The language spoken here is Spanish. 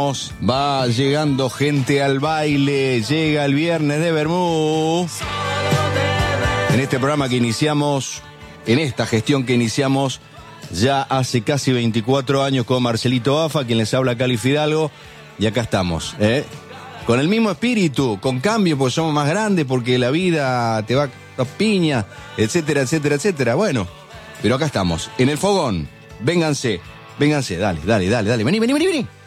Va llegando gente al baile, llega el viernes de Bermú. En este programa que iniciamos, en esta gestión que iniciamos ya hace casi 24 años con Marcelito Bafa, quien les habla, Cali Fidalgo, y acá estamos, con el mismo espíritu, con cambio, porque somos más grandes, porque la vida te va a piña, etcétera, etcétera, etcétera. Bueno, pero acá estamos, en el fogón. Vénganse, dale, vení.